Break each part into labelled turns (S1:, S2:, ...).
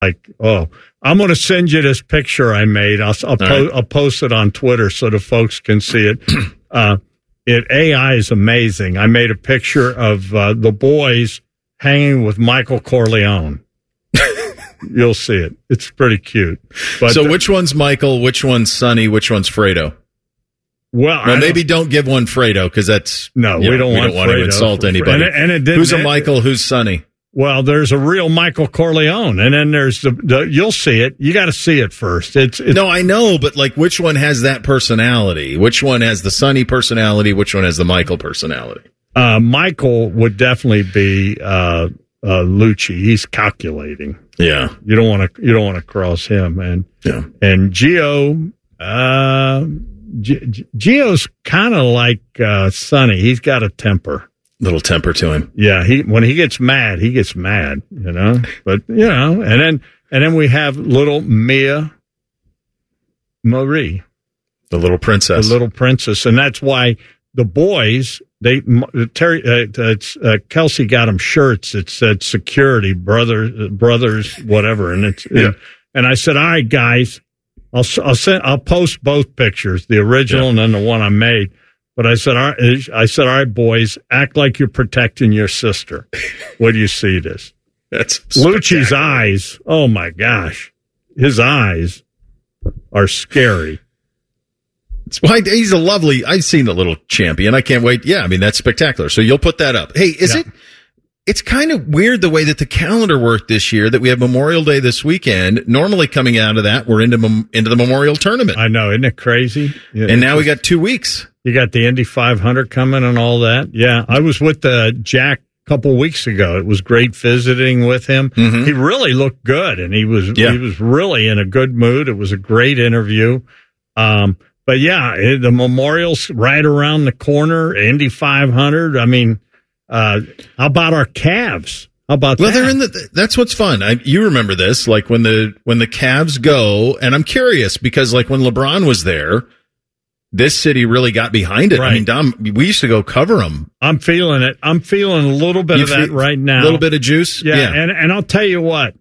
S1: like, oh, I'm going to send you this picture I made. I'll post it on Twitter so the folks can see it. AI is amazing. I made a picture of the boys hanging with Michael Corleone. You'll see it. It's pretty cute. But
S2: so which one's Michael? Which one's Sonny? Which one's Fredo?
S1: Well,
S2: maybe don't give one Fredo because that's
S1: we don't want
S2: to insult anybody.
S1: And it didn't,
S2: who's a Michael? Who's Sonny?
S1: Well, there's a real Michael Corleone, and then there's the you'll see it. You got to see it first. It's
S2: no, I know, but like, which one has that personality? Which one has the Sonny personality? Which one has the Michael personality?
S1: Michael would definitely be Lucci. He's calculating.
S2: Yeah,
S1: you don't want to cross him. And Gio, Gio's kind of like Sonny. He's got a temper.
S2: Little temper to him.
S1: Yeah, when he gets mad, you know. But and then we have little Mia Marie,
S2: the little princess, and that's why the boys Kelsey got them shirts that said "Security brothers whatever," and and I said, all right, guys, I'll post both pictures, the original and then the one I made. But I said, all right, boys, act like you're protecting your sister. Where do you see this? That's
S1: Lucci's eyes. Oh my gosh, his eyes are scary.
S2: It's why he's a lovely. I've seen the little champion. I can't wait. Yeah, I mean that's spectacular. So you'll put that up. Hey, is it? It's kind of weird the way that the calendar worked this year, that we have Memorial Day this weekend. Normally coming out of that, we're into the Memorial Tournament.
S1: I know, isn't it crazy? Yeah,
S2: and now we got 2 weeks.
S1: You got the Indy 500 coming and all that. Yeah, I was with Jack a couple weeks ago. It was great visiting with him. Mm-hmm. He really looked good, and he was really in a good mood. It was a great interview. But yeah, the Memorial's right around the corner. Indy 500. I mean, how about our Cavs? How about that?
S2: They're that's what's fun. You remember this, like when the Cavs go, and I'm curious because like when LeBron was there, this city really got behind it. Right. I mean, Dom, we used to go cover them.
S1: I'm feeling it. I'm feeling a little bit of that right now.
S2: A little bit of juice.
S1: Yeah. And I'll tell you what,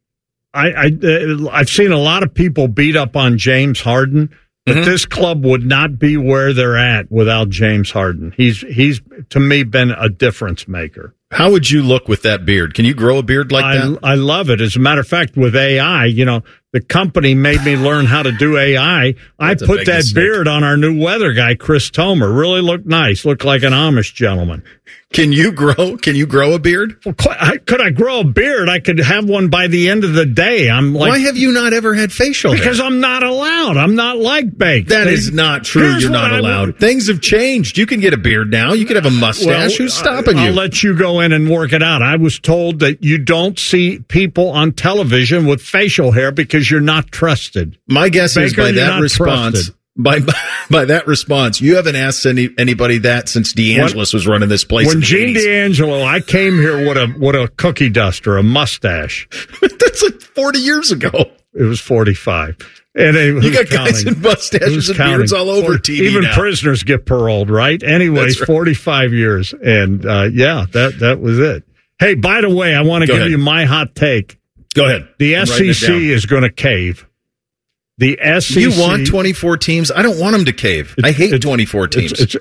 S1: I've seen a lot of people beat up on James Harden. But this club would not be where they're at without James Harden. He's to me been a difference maker.
S2: How would you look with that beard? Can you grow a beard like that?
S1: I love it. As a matter of fact, with AI, the company made me learn how to do AI. I put that beard on our new weather guy, Chris Tomer. Really looked nice. Looked like an Amish gentleman.
S2: Can you grow a beard?
S1: Well, could I grow a beard? I could have one by the end of the day. I'm like,
S2: why have you not ever had facial hair?
S1: Because I'm not allowed. I'm not like Baked.
S2: That is not true. You're not allowed. Things have changed. You can get a beard now. You can have a mustache. Who's stopping you?
S1: I'll let you go in and work it out. I was told that you don't see people on television with facial hair because you're not trusted.
S2: My guess is by that response. By that response, you haven't asked anybody that since DeAngelis was running this place.
S1: When Gene D'Angelo, I came here with a cookie duster, a mustache.
S2: That's like 40 years ago.
S1: It was 45. And
S2: you got guys in mustaches and beards all over TV.
S1: Even
S2: now.
S1: Prisoners get paroled, right? Anyways, right. 45 years. And that was it. Hey, by the way, I want to give you my hot take.
S2: Go ahead.
S1: The SEC is going to cave. The SEC.
S2: You want 24 teams? I don't want them to cave. I hate 24 teams.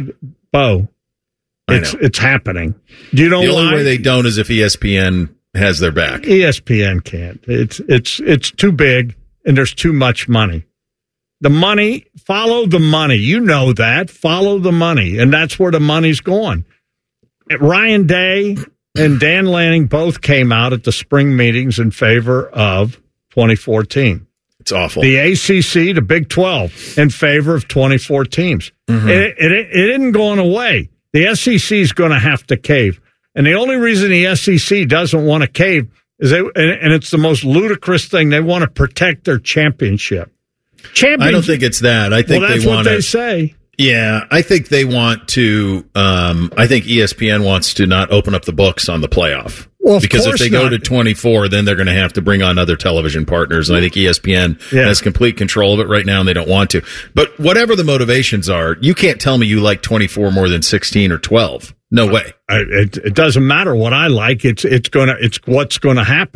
S1: Bo, it's happening. Do you know
S2: the
S1: why?
S2: only way they don't is if ESPN has their back.
S1: ESPN can't. It's too big and there's too much money. The money, follow the money. You know that. Follow the money, and that's where the money's going. Ryan Day and Dan Lanning both came out at the spring meetings in favor of 2014.
S2: It's awful.
S1: The ACC, the Big 12, in favor of 24 teams. Mm-hmm. It isn't going away. The SEC is going to have to cave. And the only reason the SEC doesn't want to cave is and it's the most ludicrous thing, they want to protect their championship.
S2: I don't think it's that. I think
S1: that's
S2: they want
S1: what they say.
S2: Yeah, I think they want to. I think ESPN wants to not open up the books on the playoff.
S1: Well,
S2: because if they go to 24, then they're going to have to bring on other television partners. And I think ESPN has complete control of it right now, and they don't want to. But whatever the motivations are, you can't tell me you like 24 more than 16 or 12. No way.
S1: It doesn't matter what I like. It's what's going to happen.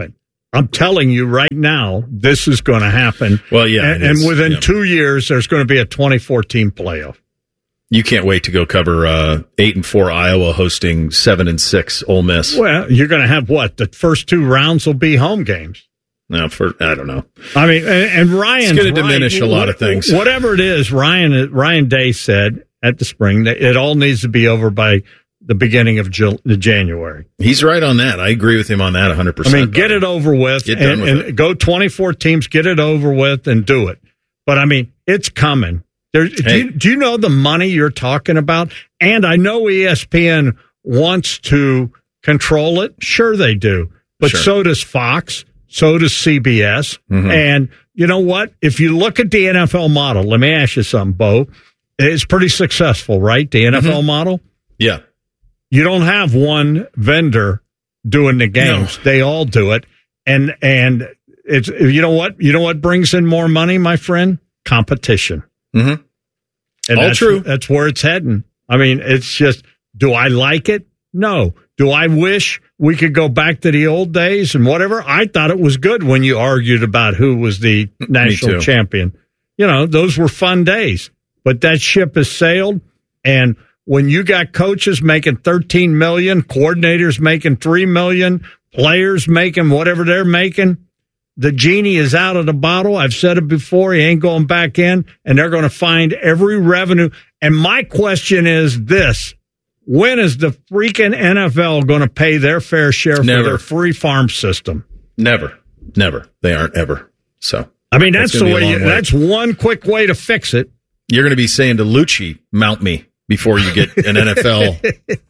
S2: I'm telling you right now, this is going to happen.
S3: Well, yeah.
S2: And within 2 years, there's going to be a 2014 playoff.
S3: You can't wait to go cover 8-4 Iowa hosting 7-6 Ole Miss.
S2: Well, you're going to have what? The first 2 rounds will be home games.
S3: No, I don't know.
S2: I mean, and Ryan's
S3: going to diminish a lot of things.
S2: Whatever it is, Ryan Day said at the spring that it all needs to be over by the beginning of January.
S3: He's right on that. I agree with him on that 100%.
S2: I mean, get it over with.
S3: Get done with it.
S2: Go 24 teams, get it over with, and do it. But, I mean, it's coming. Do you know the money you're talking about? And I know ESPN wants to control it. Sure they do. But so does Fox. So does CBS. Mm-hmm. And you know what? If you look at the NFL model, let me ask you something, Bo. It's pretty successful, right? The NFL model?
S3: Yeah.
S2: You don't have one vendor doing the games. No. They all do it. And it's, you know what brings in more money, my friend? Competition.
S3: Mm-hmm.
S2: And
S3: all true.
S2: That's where it's heading. I mean, it's just, do I like it? No. Do I wish we could go back to the old days and whatever? I thought it was good when you argued about who was the national champion. You know, those were fun days. But that ship has sailed. And when you got coaches making $13 million, coordinators making $3 million, players making whatever they're making, the genie is out of the bottle. I've said it before. He ain't going back in, and they're going to find every revenue. And my question is this. When is the freaking NFL going to pay their fair share for their free farm system?
S3: Never. They aren't ever. So,
S2: I mean, that's the way. That's one quick way to fix it.
S3: You're going to be saying to Lucci, mount me before you get an NFL.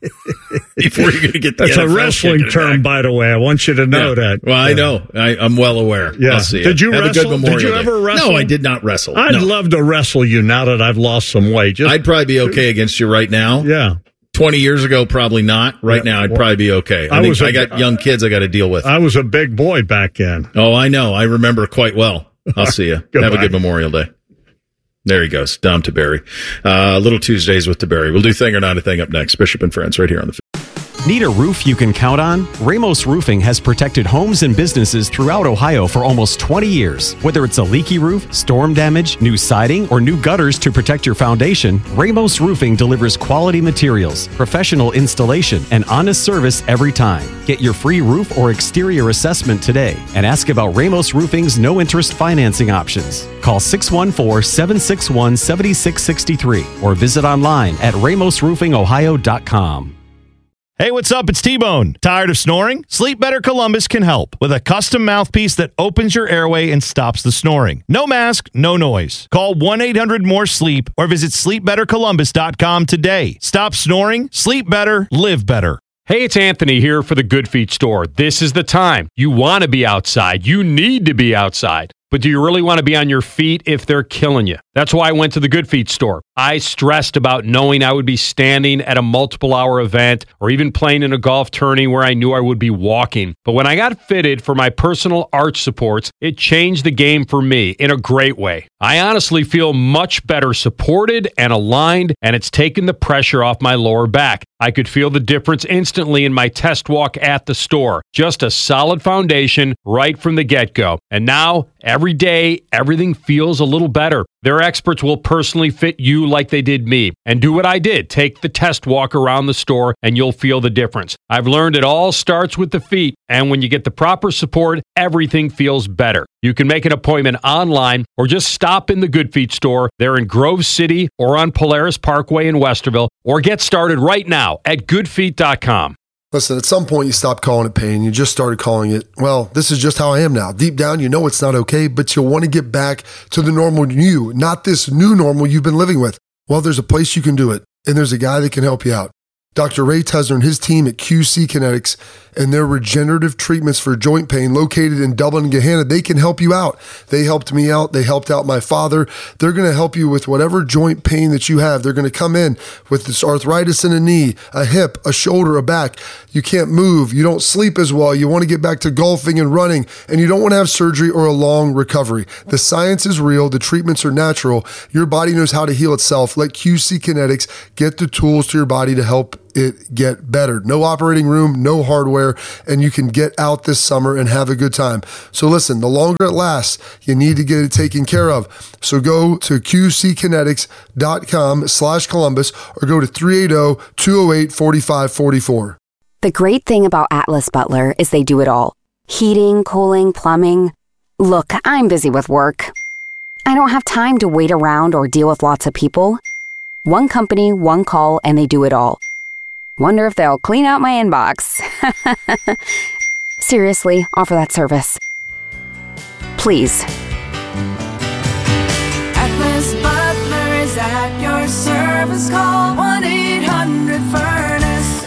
S3: Before you're going to get the
S2: that's
S3: NFL
S2: a wrestling term, by the way. I want you to know that.
S3: Well, I know. I'm well aware.
S2: Yeah.
S3: I'll see
S2: Did you
S3: Have
S2: wrestle?
S3: A good Memorial
S2: Did you
S3: Day.
S2: ever wrestle?
S3: No, I did not wrestle.
S2: I'd love to wrestle you now that I've lost some weight.
S3: I'd probably be okay against you right now.
S2: Yeah.
S3: 20 years ago, probably not. Right now, I'd probably be okay. I got young kids I got to deal with.
S2: I was a big boy back then.
S3: Oh, I know. I remember quite well. I'll see you. Have a good Memorial Day. There he goes. Dom Tiberi. Little Tuesdays with Tiberi. We'll do Thing or Not a Thing up next. Bishop and Friends right here on the
S4: Need a roof you can count on? Ramos Roofing has protected homes and businesses throughout Ohio for almost 20 years. Whether it's a leaky roof, storm damage, new siding, or new gutters to protect your foundation, Ramos Roofing delivers quality materials, professional installation, and honest service every time. Get your free roof or exterior assessment today and ask about Ramos Roofing's no-interest financing options. Call 614-761-7663 or visit online at ramosroofingohio.com.
S5: Hey, what's up? It's T-Bone. Tired of snoring? Sleep Better Columbus can help with a custom mouthpiece that opens your airway and stops the snoring. No mask, no noise. Call 1-800-MORE-SLEEP or visit sleepbettercolumbus.com today. Stop snoring, sleep better, live better.
S6: Hey, it's Anthony here for the Good Feet store. This is the time. You want to be outside. You need to be outside. But do you really want to be on your feet if they're killing you? That's why I went to the Good Feet store. I stressed about knowing I would be standing at a multiple-hour event or even playing in a golf tourney where I knew I would be walking. But when I got fitted for my personal arch supports, it changed the game for me in a great way. I honestly feel much better supported and aligned, and it's taken the pressure off my lower back. I could feel the difference instantly in my test walk at the store. Just a solid foundation right from the get-go. And now, every day, everything feels a little better. Their experts will personally fit you like they did me. And do what I did. Take the test walk around the store and you'll feel the difference. I've learned it all starts with the feet. And when you get the proper support, everything feels better. You can make an appointment online or just stop in the Good Feet store. They're in Grove City or on Polaris Parkway in Westerville. Or get started right now at goodfeet.com.
S7: Listen, at some point you stopped calling it pain. You just started calling it, well, this is just how I am now. Deep down, you know it's not okay, but you'll want to get back to the normal you, not this new normal you've been living with. Well, there's a place you can do it, and there's a guy that can help you out. Dr. Ray Tesner and his team at QC Kinetics and their regenerative treatments for joint pain located in Dublin and Gahanna, they can help you out. They helped me out. They helped out my father. They're going to help you with whatever joint pain that you have. They're going to come in with this arthritis in a knee, a hip, a shoulder, a back. You can't move. You don't sleep as well. You want to get back to golfing and running, and you don't want to have surgery or a long recovery. The science is real. The treatments are natural. Your body knows how to heal itself. Let QC Kinetics get the tools to your body to help it get better. No operating room, no hardware, and you can get out this summer and have a good time. So listen, the longer it lasts, you need to get it taken care of. So go to qckinetics.com/Columbus or go to 380-208-4544.
S8: The great thing about Atlas Butler is they do it all. Heating, cooling, plumbing. Look, I'm busy with work. I don't have time to wait around or deal with lots of people. One company, one call, and they do it all. Wonder if they'll clean out my inbox. Seriously, offer that service. Please.
S9: Atlas Butler is at your service. Call 1-800-FURNACE.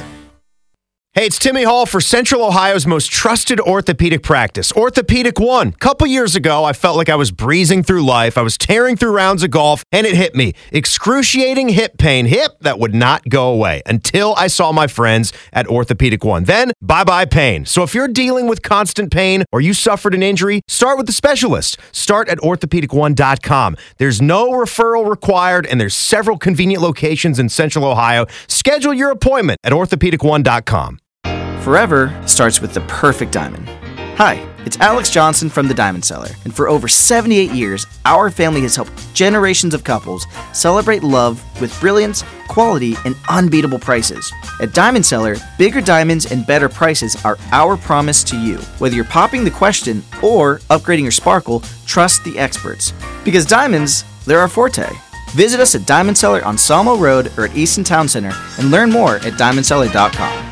S10: Hey, it's Timmy Hall for Central Ohio's most trusted orthopedic practice, Orthopedic One. A couple years ago, I felt like I was breezing through life. I was tearing through rounds of golf, and it hit me. Excruciating hip pain. Hip that would not go away until I saw my friends at Orthopedic One. Then, bye-bye pain. So if you're dealing with constant pain or you suffered an injury, start with the specialist. Start at orthopedic1.com. There's no referral required, and there's several convenient locations in Central Ohio. Schedule your appointment at orthopedic1.com.
S11: Forever starts with the perfect diamond. Hi, it's Alex Johnson from The Diamond Seller, and for over 78 years, our family has helped generations of couples celebrate love with brilliance, quality, and unbeatable prices. At Diamond Seller, bigger diamonds and better prices are our promise to you. Whether you're popping the question or upgrading your sparkle, trust the experts. Because diamonds, they're our forte. Visit us at Diamond Seller on Sawmill Road or at Easton Town Center and learn more at diamondseller.com.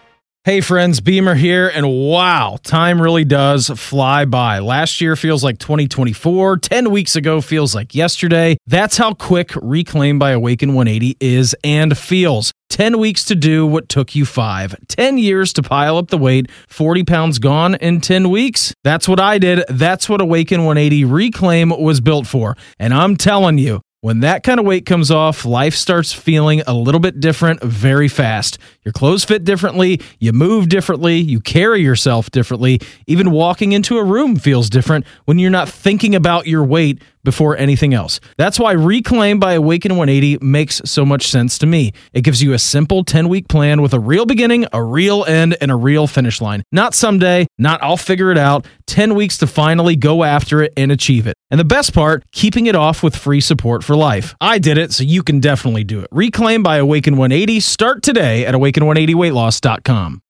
S12: Hey friends, Beamer here, and wow, time really does fly by. Last year feels like 2024, 10 weeks ago feels like yesterday. That's how quick Reclaim by Awaken 180 is and feels. 10 weeks to do what took you 5. 10 years to pile up the weight, 40 pounds gone in 10 weeks. That's what I did. That's what Awaken 180 Reclaim was built for. And I'm telling you, when that kind of weight comes off, life starts feeling a little bit different very fast. Your clothes fit differently, you move differently, you carry yourself differently. Even walking into a room feels different when you're not thinking about your weight before anything else. That's why Reclaim by Awaken 180 makes so much sense to me. It gives you a simple 10-week plan with a real beginning, a real end, and a real finish line. Not someday, not I'll figure it out. 10 weeks to finally go after it and achieve it. And the best part, keeping it off with free support for life. I did it, so you can definitely do it. Reclaim by Awaken 180. Start today at awaken180weightloss.com.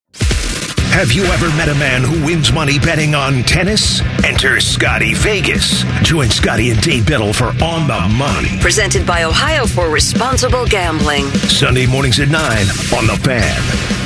S13: Have you ever met a man who wins money betting on tennis? Enter Scotty Vegas. Join Scotty and Dave Biddle for On the Money.
S14: Presented by Ohio for Responsible Gambling.
S13: Sunday mornings at 9 on The Fan.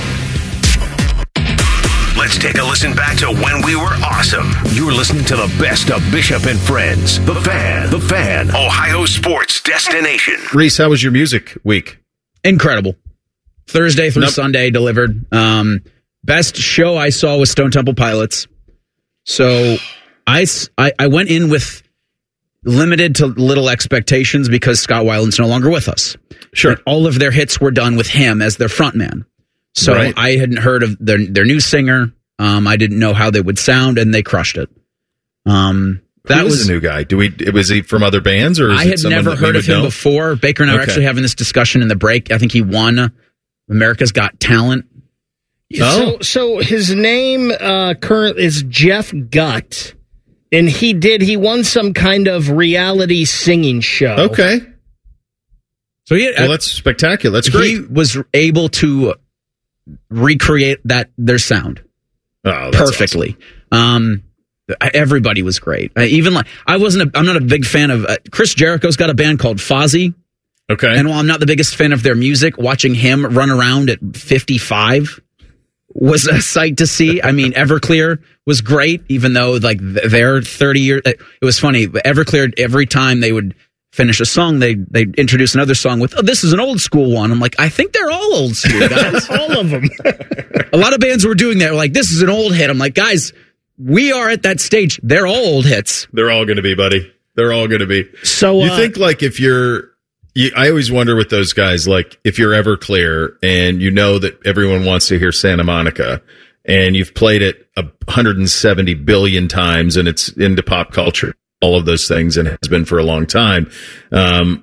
S13: Let's take a listen back to when we were awesome. You're listening to the best of Bishop and Friends. The Fan, Ohio sports destination.
S3: Reese, how was your music week?
S15: Incredible. Thursday through Sunday delivered. Best show I saw was Stone Temple Pilots. So I went in with limited to little expectations because Scott Weiland's no longer with us.
S3: Sure.
S15: And all of their hits were done with him as their frontman. So right. I hadn't heard of their new singer. I didn't know how they would sound, and they crushed it.
S3: That was a new guy. Was he from other bands, or
S15: I had never heard of him before. Baker and I were actually having this discussion in the break. I think he won America's Got Talent.
S2: So his name current is Jeff Gutt, and he won some kind of reality singing show.
S3: Okay. So that's spectacular. That's great.
S15: He was able to recreate their sound perfectly.
S3: Awesome.
S15: Everybody was great. I'm not a big fan of Chris Jericho's got a band called Fozzy.
S3: Okay.
S15: And while I'm not the biggest fan of their music, watching him run around at 55 was a sight to see. I mean, Everclear was great, even though like they're 30 years. It was funny. Everclear, every time they would finish a song, they introduce another song with, this is an old school one. I'm like, I think they're all old school, guys.
S2: All of them.
S15: A lot of bands were doing that. Like, this is an old hit. I'm like, guys, we are at that stage. They're all old hits.
S3: They're all going to be, buddy. They're all going to be.
S2: So
S3: you think like if I always wonder with those guys, like if you're Everclear and you know that everyone wants to hear Santa Monica and you've played it 170 billion times and it's into pop culture, all of those things, and has been for a long time.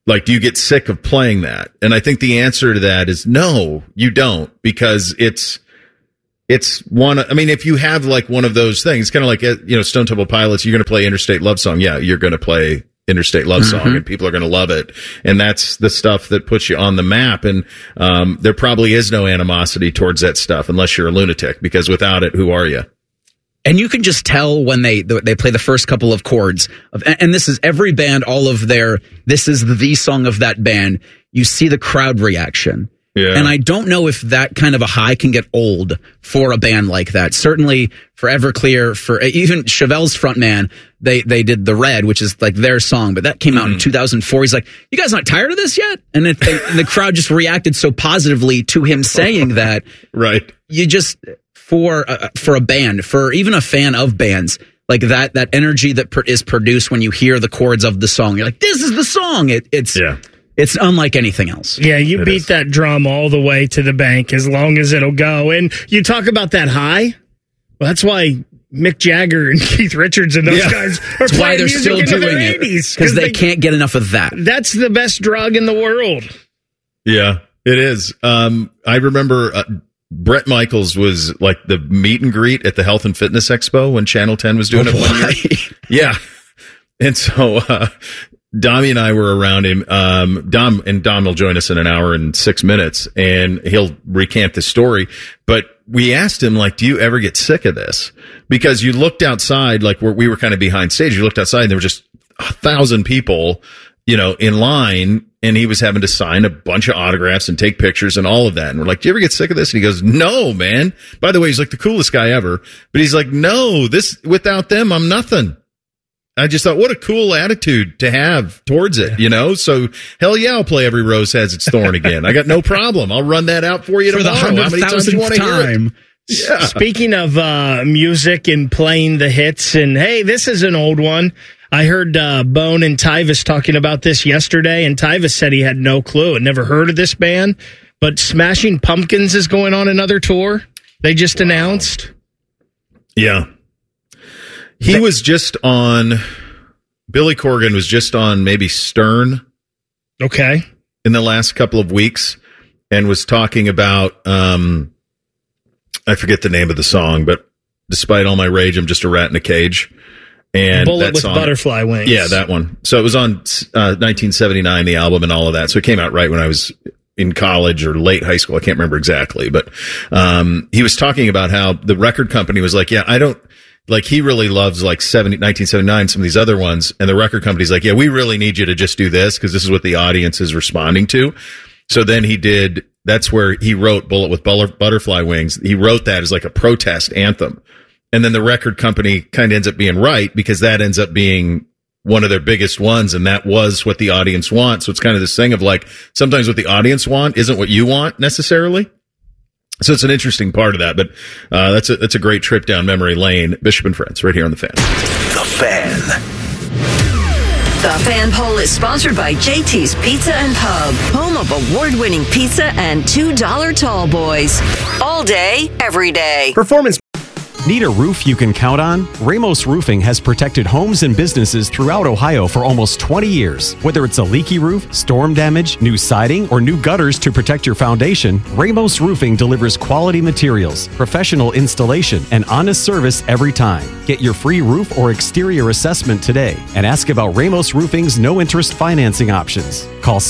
S3: Like, do you get sick of playing that? And I think the answer to that is no, you don't, because it's one, I mean, if you have like one of those things, kind of like, Stone Temple Pilots, you're going to play Interstate Love Song. Yeah, you're going to play Interstate Love Song and people are going to love it. And that's the stuff that puts you on the map. And, there probably is no animosity towards that stuff unless you're a lunatic, because without it, who are you?
S15: And you can just tell when they play the first couple of chords and this is every band, all of their, this is the song of that band. You see the crowd reaction. Yeah. And I don't know if that kind of a high can get old for a band like that. Certainly for Everclear, for even Chevelle's frontman, they did The Red, which is like their song, but that came out in 2004. He's like, you guys not tired of this yet? And the crowd just reacted so positively to him saying that.
S3: Right.
S15: You just, for a band, for even a fan of bands, like that energy that is produced when you hear the chords of the song, you're like, this is the song. It's unlike anything else.
S16: Yeah, you beat that drum all the way to the bank as long as it'll go. And you talk about that high. Well, that's why Mick Jagger and Keith Richards and those guys are
S15: playing
S16: why they're
S15: music still doing it, because they can't get enough of that.
S16: That's the best drug in the world.
S3: Yeah, it is. I remember Bret Michaels was like the meet and greet at the Health and Fitness Expo when Channel 10 was doing it one year. Yeah. And so, Dommy and I were around him. Dom will join us in an hour and 6 minutes and he'll recant the story. But we asked him, like, do you ever get sick of this? Because you looked outside, like we were kind of behind stage. You looked outside and there were just 1,000 people, in line, and he was having to sign a bunch of autographs and take pictures and all of that. And we're like, do you ever get sick of this? And he goes, no, man. By the way, he's like the coolest guy ever. But he's like, no, without them, I'm nothing. I just thought, what a cool attitude to have towards it, So, hell yeah, I'll play Every Rose Has Its Thorn again. I got no problem. I'll run that out for you tomorrow.
S16: For the 100,000th time. Yeah. Speaking of music and playing the hits, and hey, this is an old one. I heard Bone and Tyvis talking about this yesterday, and Tyvis said he had no clue and never heard of this band. But Smashing Pumpkins is going on another tour. They just announced.
S3: Yeah. He was just on, Billy Corgan was just on maybe Stern.
S16: Okay.
S3: In the last couple of weeks, and was talking about, I forget the name of the song, but Despite All My Rage, I'm Just a Rat in a Cage. And
S16: Bullet with Butterfly Wings.
S3: Yeah, that one. So it was on 1979, the album and all of that. So it came out right when I was in college or late high school. I can't remember exactly, but he was talking about how the record company was like, yeah, I don't, like, he really loves like 1979, some of these other ones. And the record company's like, yeah, we really need you to just do this because this is what the audience is responding to. So then that's where he wrote Bullet with Butterfly Wings. He wrote that as like a protest anthem. And then the record company kind of ends up being right because that ends up being one of their biggest ones. And that was what the audience wants. So it's kind of this thing of like, sometimes what the audience want isn't what you want necessarily. So it's an interesting part of that, but that's a great trip down memory lane. Bishop and Friends, right here on The Fan.
S13: The Fan.
S14: The Fan Poll is sponsored by JT's Pizza and Pub, home of award-winning pizza and $2 tall boys. All day, every day.
S4: Performance. Need a roof you can count on? Ramos Roofing has protected homes and businesses throughout Ohio for almost 20 years. Whether it's a leaky roof, storm damage, new siding, or new gutters to protect your foundation, Ramos Roofing delivers quality materials, professional installation, and honest service every time. Get your free roof or exterior assessment today and ask about Ramos Roofing's no-interest financing options. Call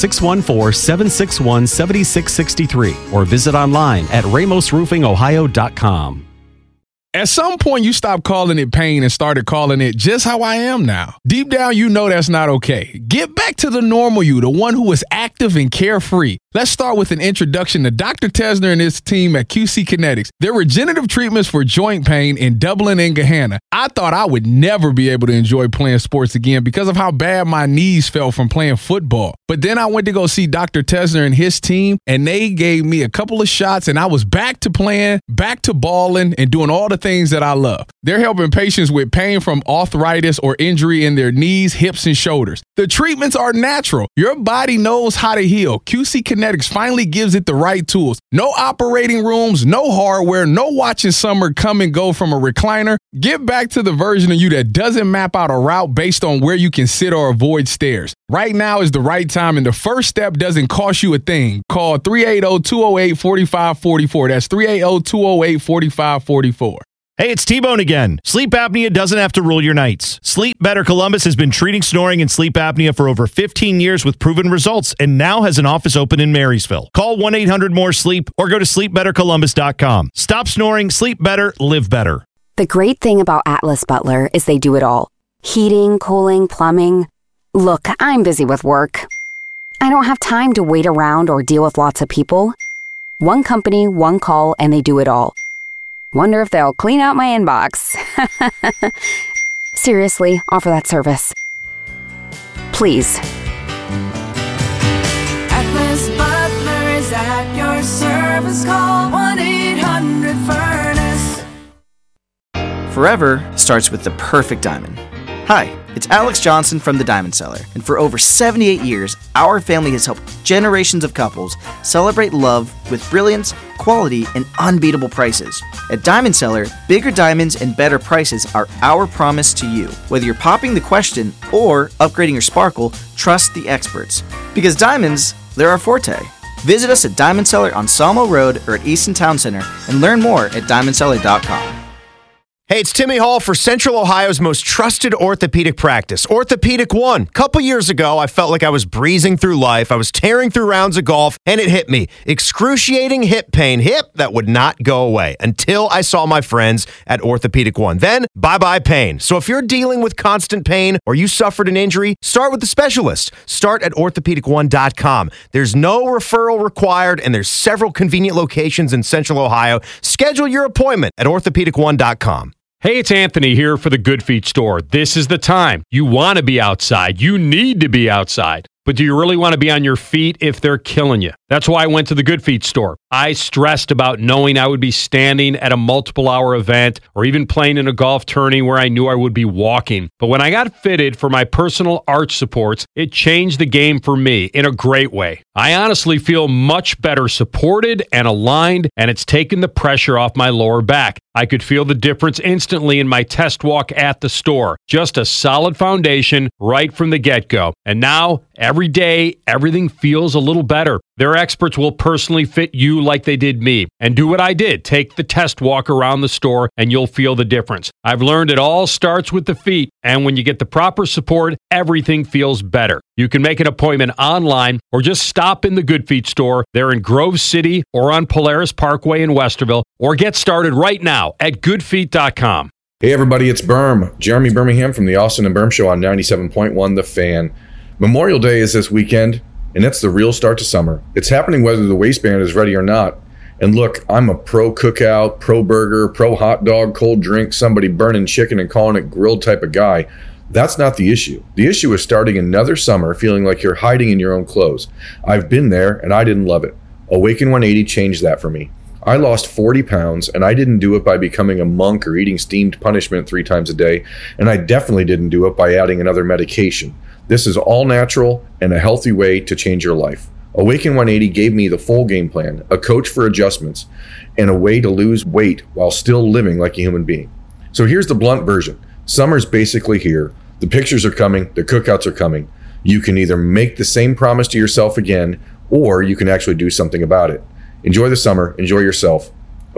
S4: 614-761-7663 or visit online at ramosroofingohio.com.
S17: At some point, you stopped calling it pain and started calling it just how I am now. Deep down, you know that's not okay. Get back to the normal you, the one who is active and carefree. Let's start with an introduction to Dr. Tesner and his team at QC Kinetics. Their regenerative treatments for joint pain in Dublin and Gahanna. I thought I would never be able to enjoy playing sports again because of how bad my knees felt from playing football. But then I went to go see Dr. Tesner and his team, and they gave me a couple of shots, and I was back to playing, back to balling, and doing all the things that I love. They're helping patients with pain from arthritis or injury in their knees, hips, and shoulders. The treatments are natural. Your body knows how to heal. QC Kinetics Cybernetics finally gives it the right tools. No operating rooms, no hardware, no watching summer come and go from a recliner. Get back to the version of you that doesn't map out a route based on where you can sit or avoid stairs. Right now is the right time, and the first step doesn't cost you a thing. Call 380-208-4544. That's 380-208-4544.
S5: Hey, it's T-Bone again. Sleep apnea doesn't have to rule your nights. Sleep Better Columbus has been treating snoring and sleep apnea for over 15 years with proven results and now has an office open in Marysville. Call 1-800-MORE-SLEEP or go to sleepbettercolumbus.com. Stop snoring, sleep better, live better.
S8: The great thing about Atlas Butler is they do it all. Heating, cooling, plumbing. Look, I'm busy with work. I don't have time to wait around or deal with lots of people. One company, one call, and they do it all. Wonder if they'll clean out my inbox. Seriously, offer that service. Please.
S9: Atlas Butler is at your service. Call 1-800-FURNACE.
S11: Forever starts with the perfect diamond. Hi, it's Alex Johnson from the Diamond Cellar, and for over 78 years, our family has helped generations of couples celebrate love with brilliance, quality, and unbeatable prices. At Diamond Cellar, bigger diamonds and better prices are our promise to you. Whether you're popping the question or upgrading your sparkle, trust the experts. Because diamonds, they're our forte. Visit us at Diamond Cellar on Sawmill Road or at Easton Town Center and learn more at diamondcellar.com.
S10: Hey, it's Timmy Hall for Central Ohio's most trusted orthopedic practice, Orthopedic One. A couple years ago, I felt like I was breezing through life. I was tearing through rounds of golf, and it hit me. Excruciating hip pain. Hip that would not go away until I saw my friends at Orthopedic One. Then, bye-bye pain. So if you're dealing with constant pain or you suffered an injury, start with the specialist. Start at orthopedic1.com. There's no referral required, and there's several convenient locations in Central Ohio. Schedule your appointment at orthopedic1.com.
S6: Hey, it's Anthony here for the Good Feet store. This is the time. You want to be outside. You need to be outside. But do you really want to be on your feet if they're killing you? That's why I went to the Good Feet store. I stressed about knowing I would be standing at a multiple-hour event or even playing in a golf tourney where I knew I would be walking. But when I got fitted for my personal arch supports, it changed the game for me in a great way. I honestly feel much better supported and aligned, and it's taken the pressure off my lower back. I could feel the difference instantly in my test walk at the store. Just a solid foundation right from the get-go. And now, every day, everything feels a little better. Their experts will personally fit you like they did me. And do what I did. Take the test walk around the store and you'll feel the difference. I've learned it all starts with the feet. And when you get the proper support, everything feels better. You can make an appointment online or just stop in the Good Feet store. They're in Grove City or on Polaris Parkway in Westerville. Or get started right now at goodfeet.com.
S18: Hey everybody, it's Berm. Jeremy Birmingham from the Austin and Berm Show on 97.1 The Fan. Memorial Day is this weekend, and it's the real start to summer. It's happening whether the waistband is ready or not. And look, I'm a pro cookout, pro burger, pro hot dog, cold drink, somebody burning chicken and calling it grilled type of guy. That's not the issue. The issue is starting another summer feeling like you're hiding in your own clothes. I've been there, and I didn't love it. Awaken 180 changed that for me. I lost 40 pounds, and I didn't do it by becoming a monk or eating steamed punishment 3 times a day, and I definitely didn't do it by adding another medication. This is all natural and a healthy way to change your life. Awaken 180 gave me the full game plan, a coach for adjustments, and a way to lose weight while still living like a human being. So here's the blunt version. Summer's basically here. The pictures are coming. The cookouts are coming. You can either make the same promise to yourself again, or you can actually do something about it. Enjoy the summer. Enjoy yourself.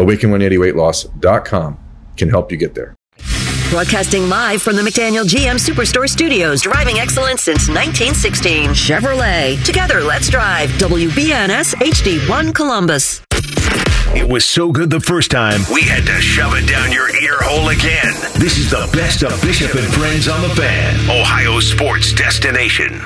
S18: Awaken180weightloss.com can help you get there.
S14: Broadcasting live from the McDaniel GM Superstore Studios, driving excellence since 1916. Chevrolet. Together, let's drive. WBNS HD1 Columbus.
S13: It was so good the first time, we had to shove it down your ear hole again. This is the best of Bishop and Friends on the Fan, Ohio sports destination.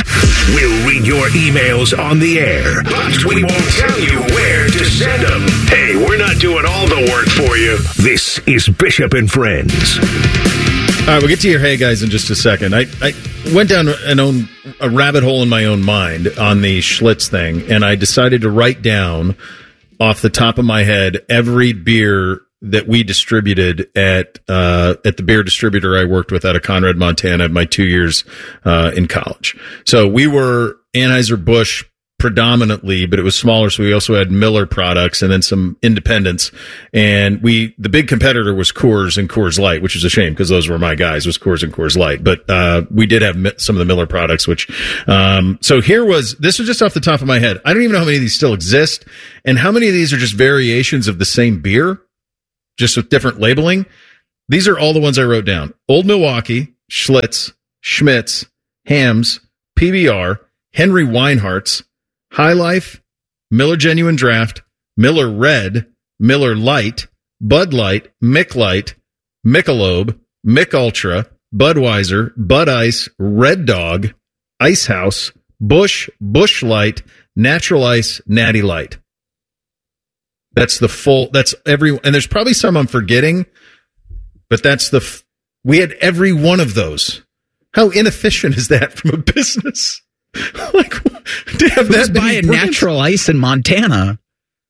S13: We'll read your emails on the air, but we won't tell you where to send them. Hey, we're not doing all the work for you. This is Bishop and Friends.
S3: All right, we'll get to your hey guys in just a second. I went down a rabbit hole in my own mind on the Schlitz thing, and I decided to write down off the top of my head every beer that we distributed at the beer distributor I worked with out of Conrad, Montana, my 2 years in college. So we were Anheuser-Busch predominantly, but it was smaller. So we also had Miller products and then some independents. And the big competitor was Coors and Coors Light, which is a shame because those were my guys, was Coors and Coors Light. But, we did have some of the Miller products, which, so this was just off the top of my head. I don't even know how many of these still exist and how many of these are just variations of the same beer, just with different labeling. These are all the ones I wrote down. Old Milwaukee, Schlitz, Schmitz, Hamm's, PBR, Henry Weinhardt's, High Life, Miller Genuine Draft, Miller Red, Miller Light, Bud Light, Mick Light, Michelob, Mick Ultra, Budweiser, Bud Ice, Red Dog, Ice House, Busch, Busch Light, Natural Ice, Natty Light. That's and there's probably some I'm forgetting, but we had every one of those. How inefficient is that from a business? Like, to have that
S15: buy a Natural Ice in Montana.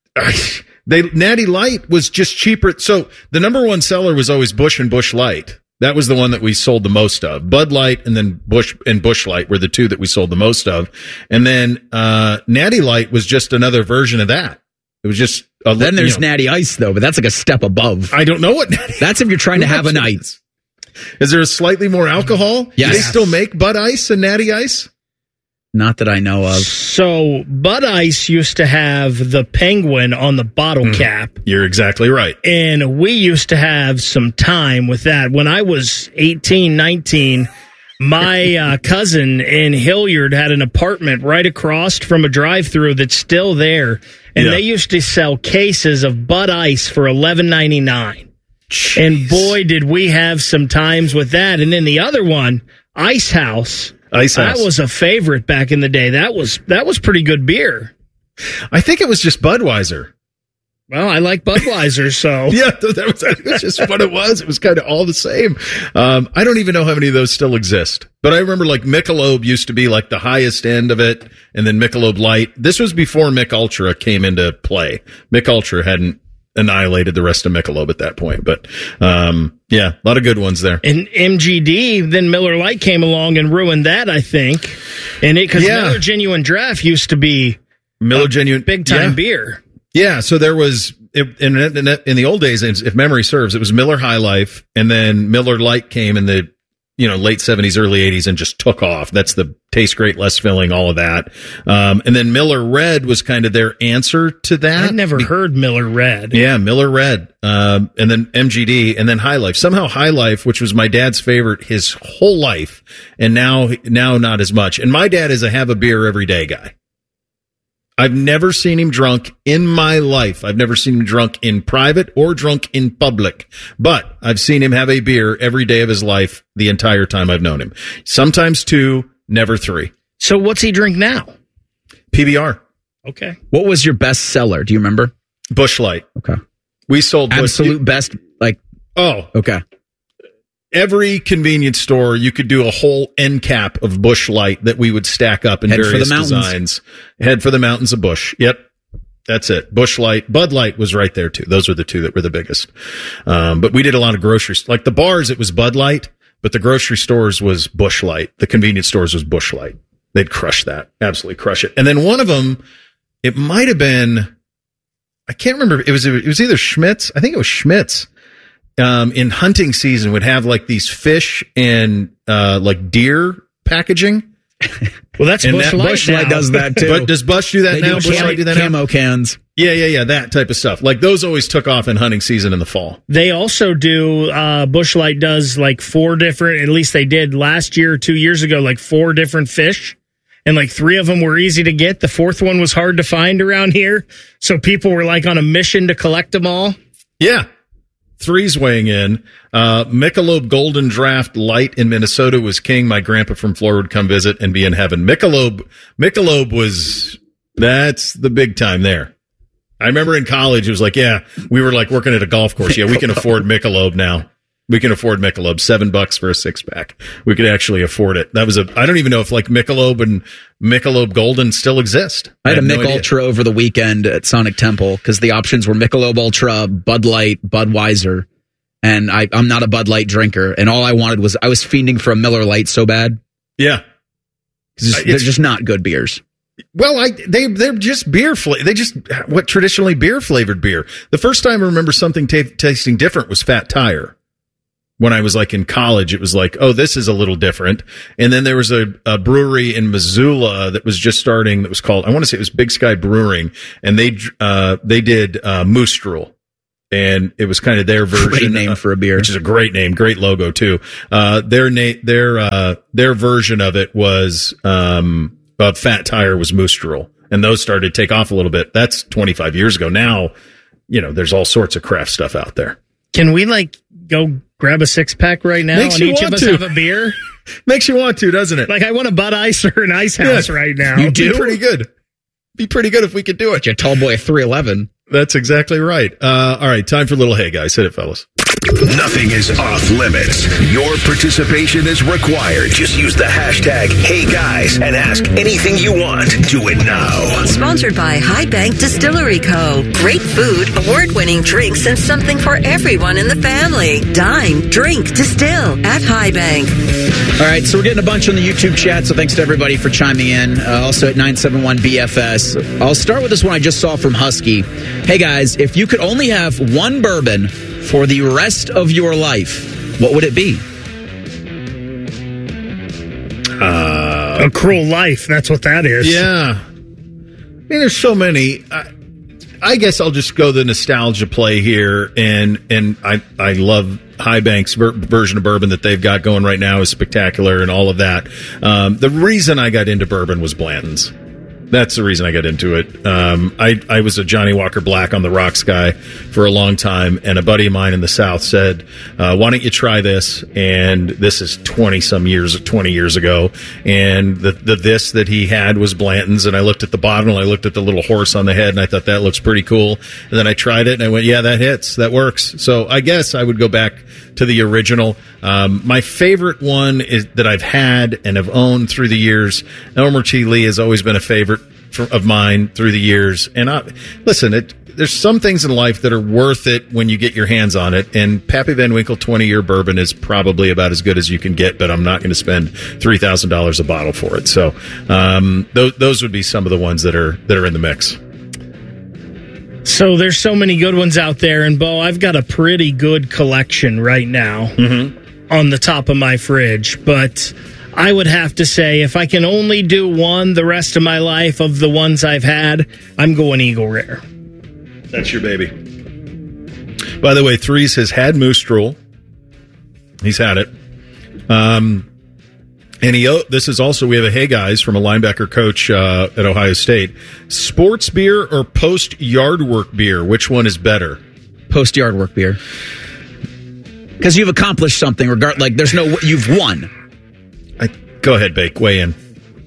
S3: Natty Light was just cheaper. So the number one seller was always Busch and Busch Light. That was the one that we sold the most of. Bud Light and then Busch and Busch Light were the two that we sold the most of. And then Natty Light was just another version of that. It was just
S15: then there's Natty Ice though, but that's like a step above.
S3: I don't know what Natty.
S15: That's if you're trying to have a night.
S3: Is there a slightly more alcohol?
S15: Yes.
S3: Do they still make Bud Ice and Natty Ice?
S15: Not that I know of.
S16: So Bud Ice used to have the penguin on the bottle cap.
S3: You're exactly right.
S16: And we used to have some time with that. When I was 18, 19, my cousin in Hilliard had an apartment right across from a drive-thru that's still there. And they used to sell cases of Bud Ice for $11.99. And boy, did we have some times with that. And then the other one, Ice House. That was a favorite back in the day. That was pretty good beer.
S3: I think it was just Budweiser.
S16: Well, I like Budweiser, so.
S3: Yeah, that was just what it was. It was kind of all the same. I don't even know how many of those still exist. But I remember like Michelob used to be like the highest end of it, and then Michelob Light. This was before Mick Ultra came into play. Mick Ultra hadn't annihilated the rest of Michelob at that point. But, yeah, a lot of good ones there.
S16: And MGD, then Miller Lite came along and ruined that, I think. And because Miller Genuine Draft used to be
S3: Miller Genuine
S16: big time beer.
S3: Yeah, so there was in the old days, if memory serves, it was Miller High Life, and then Miller Lite came in the late 70s, early 80s, and just took off. That's the taste great, less filling, all of that. And then Miller Red was kind of their answer to that.
S16: I'd never heard Miller Red.
S3: Yeah, Miller Red, and then MGD, and then High Life. Somehow High Life, which was my dad's favorite his whole life, and now not as much. And my dad is a have a beer every day guy. I've never seen him drunk in my life. I've never seen him drunk in private or drunk in public, but I've seen him have a beer every day of his life the entire time I've known him. Sometimes 2, never 3.
S16: So what's he drink now?
S3: PBR.
S16: Okay.
S15: What was your best seller? Do you remember?
S3: Busch Light.
S15: Okay.
S3: We sold
S15: absolute best. Okay.
S3: Every convenience store, you could do a whole end cap of Busch Light that we would stack up in various designs. Head for the mountains of Busch. Yep. That's it. Busch Light. Bud Light was right there too. Those were the two that were the biggest. But we did a lot of groceries. Like the bars, it was Bud Light, but the grocery stores was Busch Light. The convenience stores was Busch Light. They'd crush that. Absolutely crush it. And then one of them, it might have been, I can't remember. It was either Schmitz. I think it was Schmitz. In hunting season would have like these fish and, like deer packaging.
S16: Well, that's Busch Light.
S15: Busch Light does that too.
S3: But does Busch do that now? Busch Light do that
S15: camo cans.
S3: Yeah. That type of stuff. Like those always took off in hunting season in the fall.
S16: They also do, Busch Light does like 4 different, at least they did last year or 2 years ago, like 4 different fish. And like 3 of them were easy to get. The 4th one was hard to find around here. So people were like on a mission to collect them all.
S3: Yeah. 3's weighing in. Michelob Golden Draft Light in Minnesota was king. My grandpa from Florida would come visit and be in heaven. Michelob was, that's the big time there. I remember in college, it was like, yeah, we were like working at a golf course. Yeah, we can afford Michelob now. We can afford Michelob, $7 for a 6-pack. We could actually afford it. That was I don't even know if like Michelob and Michelob Golden still exist.
S15: I had a Mick Ultra over the weekend at Sonic Temple because the options were Michelob Ultra, Bud Light, Budweiser. And I'm not a Bud Light drinker. And all I wanted was, I was fiending for a Miller Light so bad.
S3: Yeah.
S15: They're just not good beers.
S3: Well, they're just beer they just what traditionally beer flavored beer. The first time I remember something tasting different was Fat Tire. When I was like in college, it was like, oh, this is a little different. And then there was a brewery in Missoula that was just starting that was called, I want to say it was Big Sky Brewing, and they did Moostrel. And it was kind of their version.
S15: Great name for a beer.
S3: Which is a great name, great logo too. Their version of it was, Fat Tire was Moostrel. And those started to take off a little bit. That's 25 years ago. Now, there's all sorts of craft stuff out there.
S16: Can we go grab a 6-pack right now and each of us have a beer?
S3: Makes you want to, doesn't it?
S16: I want a Bud Ice or an Ice House right now.
S15: You do?
S3: Be pretty good. Be pretty good if we could do it.
S15: You're a tall boy at 3'11".
S3: That's exactly right. All right, time for a little Hey Guys. Hit it, fellas.
S13: Nothing is off limits. Your participation is required. Just use the hashtag #HeyGuys and ask anything you want. Do it now.
S14: Sponsored by High Bank Distillery Co. Great food, award-winning drinks, and something for everyone in the family. Dine, drink, distill at High Bank.
S15: All right, so we're getting a bunch on the YouTube chat, so thanks to everybody for chiming in. Also at 971 BFS. I'll start with this one I just saw from Husky. Hey guys, if you could only have one bourbon for the rest of your life, what would it be?
S16: A Cruel Life. That's what that is.
S3: Yeah. I mean, there's so many. I guess I'll just go the nostalgia play here, and I love High Bank's version of bourbon that they've got going right now is spectacular and all of that. The reason I got into bourbon was Blanton's. That's the reason I got into it. I was a Johnny Walker Black on the rocks guy for a long time, and a buddy of mine in the South said, why don't you try this? And this is 20 years ago. And this that he had was Blanton's, and I looked at the bottle, and I looked at the little horse on the head, and I thought that looks pretty cool. And then I tried it, and I went, yeah, that hits. That works. So I guess I would go back to the original. My favorite one is that I've had and have owned through the years. Elmer T. Lee has always been a favorite of mine through the years. And there's some things in life that are worth it when you get your hands on it. And Pappy Van Winkle 20-year bourbon is probably about as good as you can get, but I'm not going to spend $3,000 a bottle for it. So those would be some of the ones that are in the mix.
S16: So there's so many good ones out there, and Bo, I've got a pretty good collection right now on the top of my fridge, but I would have to say if I can only do one the rest of my life of the ones I've had, I'm going Eagle Rare.
S3: That's your baby. By the way, Threes has had Moostrel. He's had it. And this is also, we have a Hey Guys from a linebacker coach at Ohio State. Sports beer or post-yard work beer? Which one is better?
S15: Post-yard work beer. Because you've accomplished something. You've won.
S3: Go ahead, Bake. Weigh in.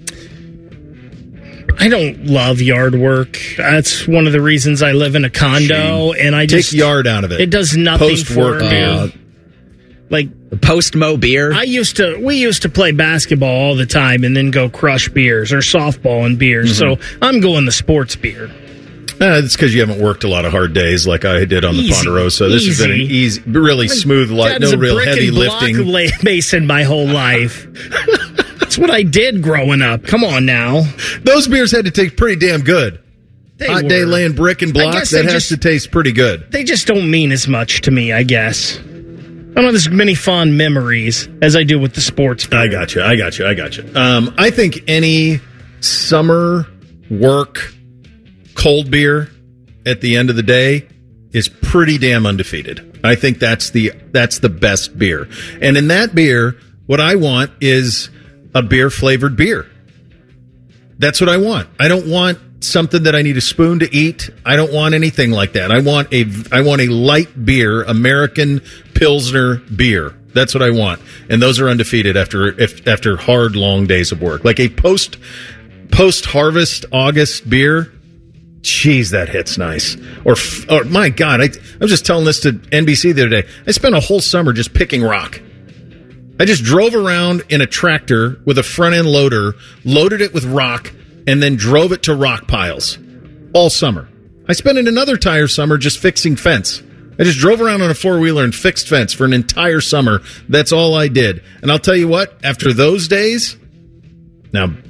S16: I don't love yard work. That's one of the reasons I live in a condo.
S3: Shame.
S16: And I
S3: just... Take yard out of it.
S16: It does nothing for me.
S15: Post-mo beer?
S16: We used to play basketball all the time and then go crush beers or softball and beers. So I'm going the sports beer.
S3: It's because you haven't worked a lot of hard days like I did on the Ponderosa. This has been an easy, really smooth, no real heavy lifting.
S16: I've been mason my whole life. That's what I did growing up. Come on now.
S3: Those beers had to taste pretty damn good. Hot day laying brick and block, that has to taste pretty good.
S16: They just don't mean as much to me, I guess. I don't have as many fond memories as I do with the sports beer.
S3: I got you. I think any summer work cold beer at the end of the day is pretty damn undefeated. I think that's the best beer. And in that beer, what I want is a beer-flavored beer. That's what I want. I don't want something that I need a spoon to eat. I don't want anything like that. I want a light beer, American Pilsner beer. That's what I want. And those are undefeated after hard, long days of work. Like a post-harvest August beer, geez, that hits nice. Or my God, I was just telling this to NBC the other day. I spent a whole summer just picking rock. I just drove around in a tractor with a front-end loader, loaded it with rock, and then drove it to rock piles all summer. I spent another entire summer just fixing fence. I just drove around on a four-wheeler and fixed fence for an entire summer. That's all I did. And I'll tell you what, after those days, now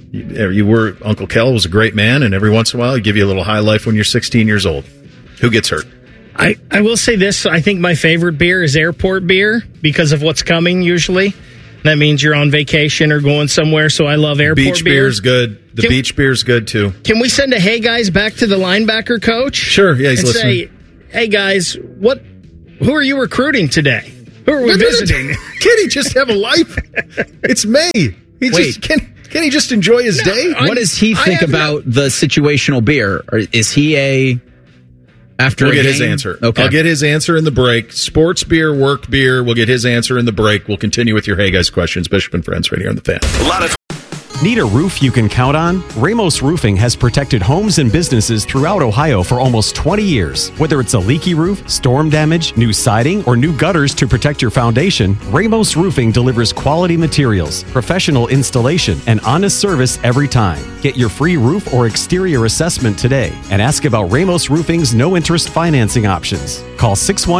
S3: Uncle Kel was a great man, and every once in a while he'd give you a little high life when you're 16 years old. Who gets hurt?
S16: I will say this. I think my favorite beer is airport beer because of what's coming usually. That means you're on vacation or going somewhere, so I love airport beer.
S3: Beach beer is good. The beach beer is good, too.
S16: Can we send a hey, guys, back to the linebacker coach?
S3: Sure, yeah, he's listening.
S16: Say, hey, guys, who are you recruiting today? Who are we visiting?
S3: Can he just have a life? It's May. Can he just enjoy his day?
S15: What does he think about the situational beer? Or is he after
S3: we'll get his answer.
S15: Okay.
S3: I'll get his answer in the break. Sports beer, work beer. We'll get his answer in the break. We'll continue with your Hey Guys questions. Bishop and Friends right here on The Fan.
S13: A lot of
S4: Need a roof you can count on? Ramos Roofing has protected homes and businesses throughout Ohio for almost 20 years. Whether it's a leaky roof, storm damage, new siding, or new gutters to protect your foundation, Ramos Roofing delivers quality materials, professional installation, and honest service every time. Get your free roof or exterior assessment today and ask about Ramos Roofing's no-interest financing options. Call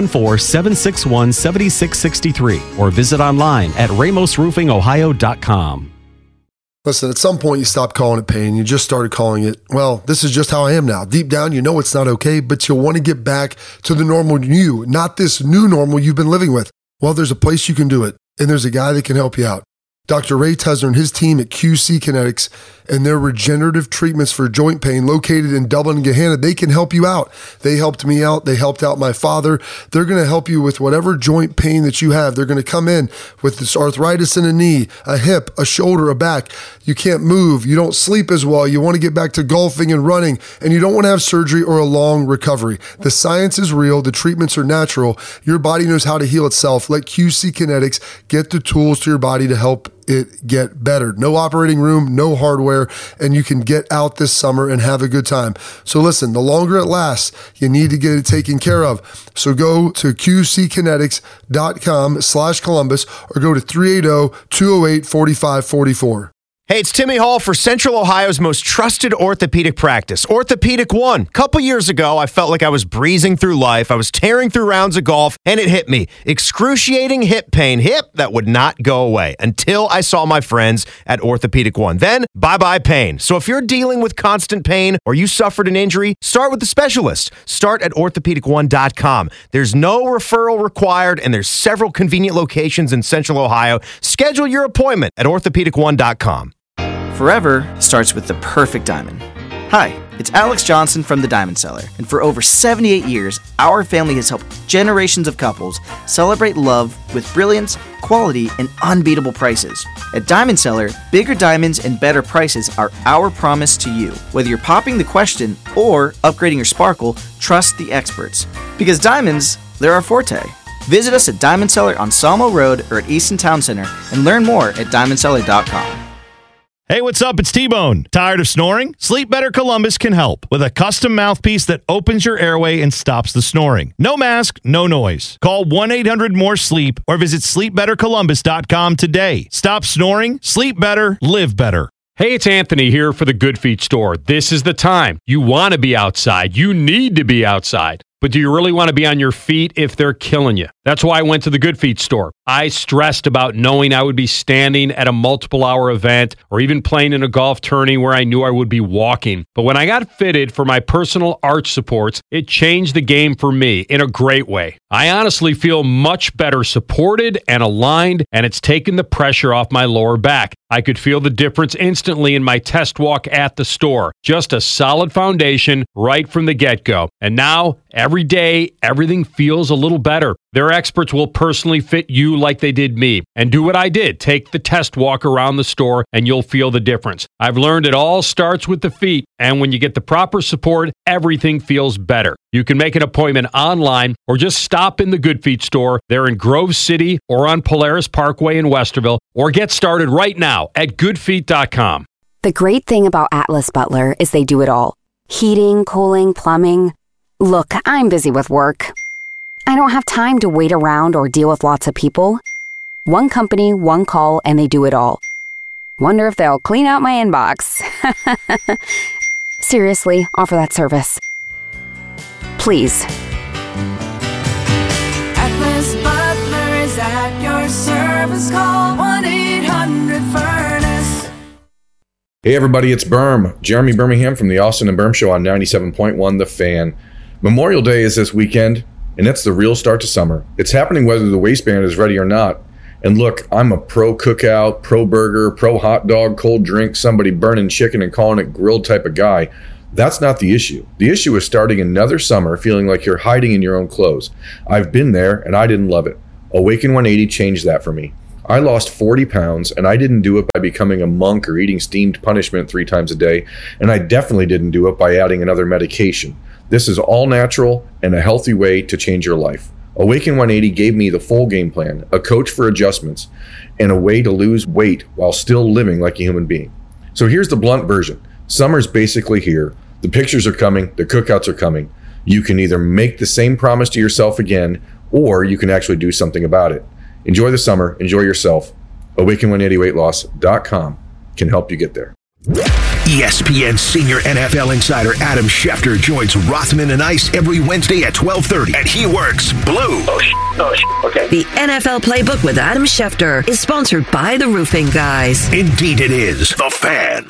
S4: 614-761-7663 or visit online at ramosroofingohio.com.
S7: Listen, at some point you stopped calling it pain. You just started calling it, well, this is just how I am now. Deep down, you know it's not okay, but you'll want to get back to the normal you, not this new normal you've been living with. Well, there's a place you can do it, and there's a guy that can help you out. Dr. Ray Tesner and his team at QC Kinetics and their regenerative treatments for joint pain located in Dublin and Gahanna, they can help you out. They helped me out. They helped out my father. They're going to help you with whatever joint pain that you have. They're going to come in with this arthritis in a knee, a hip, a shoulder, a back. You can't move. You don't sleep as well. You want to get back to golfing and running, and you don't want to have surgery or a long recovery. The science is real. The treatments are natural. Your body knows how to heal itself. Let QC Kinetics get the tools to your body to help it get better. No operating room, no hardware, and you can get out this summer and have a good time. So listen, the longer it lasts, you need to get it taken care of. So go to qckinetics.com/Columbus or go to 380-208-4544.
S10: Hey, it's Timmy Hall for Central Ohio's most trusted orthopedic practice, Orthopedic One. A couple years ago, I felt like I was breezing through life. I was tearing through rounds of golf, and it hit me. Excruciating hip pain. Hip that would not go away until I saw my friends at Orthopedic One. Then, bye-bye pain. So if you're dealing with constant pain or you suffered an injury, start with the specialist. Start at orthopedic1.com. There's no referral required, and there's several convenient locations in Central Ohio. Schedule your appointment at orthopedic1.com.
S11: Forever starts with the perfect diamond. Hi, it's Alex Johnson from the Diamond Cellar, and for over 78 years, our family has helped generations of couples celebrate love with brilliance, quality, and unbeatable prices. At Diamond Cellar, bigger diamonds and better prices are our promise to you. Whether you're popping the question or upgrading your sparkle, trust the experts. Because diamonds, they're our forte. Visit us at Diamond Cellar on Sawmill Road or at Easton Town Center and learn more at diamondcellar.com.
S5: Hey, what's up? It's T-Bone. Tired of snoring? Sleep Better Columbus can help with a custom mouthpiece that opens your airway and stops the snoring. No mask, no noise. Call 1-800-MORE-SLEEP or visit sleepbettercolumbus.com today. Stop snoring, sleep better, live better.
S6: Hey, it's Anthony here for the Good Feet store. This is the time. You want to be outside. You need to be outside. But do you really want to be on your feet if they're killing you? That's why I went to the Good Feet store. I stressed about knowing I would be standing at a multiple-hour event or even playing in a golf tourney where I knew I would be walking. But when I got fitted for my personal arch supports, it changed the game for me in a great way. I honestly feel much better supported and aligned, and it's taken the pressure off my lower back. I could feel the difference instantly in my test walk at the store. Just a solid foundation right from the get-go. And now, every day, everything feels a little better. Their experts will personally fit you like they did me. And do what I did. Take the test walk around the store and you'll feel the difference. I've learned it all starts with the feet. And when you get the proper support, everything feels better. You can make an appointment online or just stop in the Good Feet store. They're in Grove City or on Polaris Parkway in Westerville. Or get started right now at goodfeet.com.
S8: The great thing about Atlas Butler is they do it all. Heating, cooling, plumbing. Look, I'm busy with work. I don't have time to wait around or deal with lots of people. One company, one call, and they do it all. Wonder if they'll clean out my inbox. Seriously, offer that service. Please.
S9: Atlas Butler is at your service. Call 1-800-FURNACE.
S18: Hey everybody, it's Berm. Jeremy Birmingham from the Austin and Berm Show on 97.1 The Fan. Memorial Day is this weekend, and it's the real start to summer. It's happening whether the waistband is ready or not. And look, I'm a pro cookout, pro burger, pro hot dog, cold drink, somebody burning chicken and calling it grilled type of guy. That's not the issue. The issue is starting another summer feeling like you're hiding in your own clothes. I've been there, and I didn't love it. Awaken 180 changed that for me. I lost 40 pounds, and I didn't do it by becoming a monk or eating steamed punishment 3 times a day, and I definitely didn't do it by adding another medication. This is all natural and a healthy way to change your life. Awaken 180 gave me the full game plan, a coach for adjustments, and a way to lose weight while still living like a human being. So here's the blunt version. Summer's basically here. The pictures are coming. The cookouts are coming. You can either make the same promise to yourself again, or you can actually do something about it. Enjoy the summer. Enjoy yourself. Awaken180weightloss.com can help you get there.
S13: ESPN senior NFL insider Adam Schefter joins Rothman and Ice every Wednesday at 12:30, and he works blue.
S14: Okay. The NFL Playbook with Adam Schefter is sponsored by the Roofing Guys.
S13: Indeed it is. The Fan.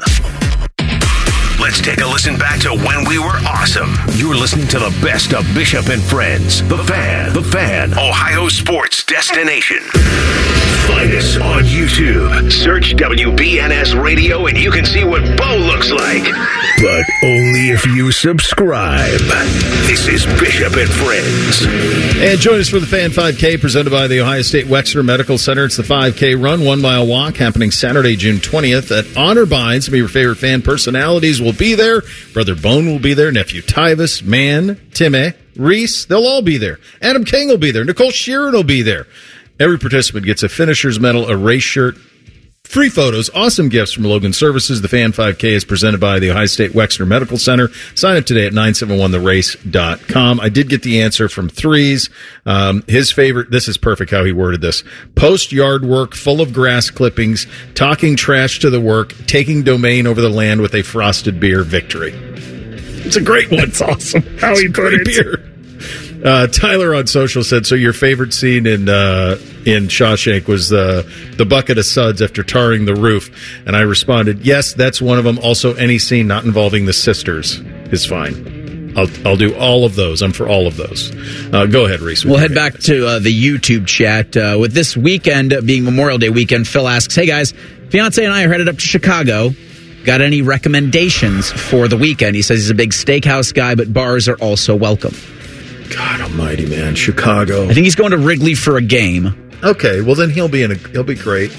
S13: Let's take a listen back to when we were awesome. You're listening to the best of Bishop and Friends. The Fan. The Fan. Ohio sports destination. Find us on YouTube. Search WBNS Radio and you can see what Bo looks like. But only if you subscribe. This is Bishop and Friends.
S3: And join us for the Fan 5K presented by the Ohio State Wexner Medical Center. It's the 5K run, 1 mile walk happening Saturday, June 20th at Honor Bind. Some of your favorite fan personalities will be there. Brother Bone will be there. Nephew Tyvis, Man, Timmy, Reese. They'll all be there. Adam King will be there. Nicole Sheeran will be there. Every participant gets a finisher's medal, a race shirt, free photos, awesome gifts from Logan Services. The Fan 5K is presented by the Ohio State Wexner Medical Center. Sign up today at 971therace.com. I did get the answer from Threes. His favorite, this is perfect how he worded this. Post-yard work full of grass clippings, talking trash to the work, taking domain over the land with a frosted beer victory. It's a great one.
S16: It's awesome how he put it.
S3: Beer. Tyler on social said, so your favorite scene in Shawshank was the bucket of suds after tarring the roof. And I responded, yes, that's one of them. Also, any scene not involving the sisters is fine. I'll do all of those. I'm for all of those. Go ahead, Reese.
S15: We'll head back to the YouTube chat. With this weekend being Memorial Day weekend, Phil asks, hey guys, fiance and I are headed up to Chicago. Got any recommendations for the weekend? He says he's a big steakhouse guy, but bars are also welcome.
S3: God almighty, man. Chicago.
S15: I think he's going to Wrigley for a game.
S3: Okay, well then he'll be great.